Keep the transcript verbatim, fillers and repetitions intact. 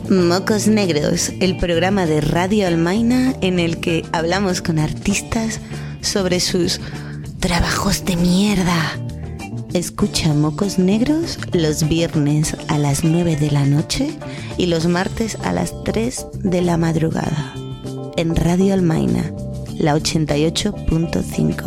Mocos Negros, el programa de Radio Almaina en el que hablamos con artistas sobre sus trabajos de mierda. Escucha Mocos Negros los viernes a las nueve de la noche y los martes a las tres de la madrugada en Radio Almaina, la ochenta y ocho punto cinco.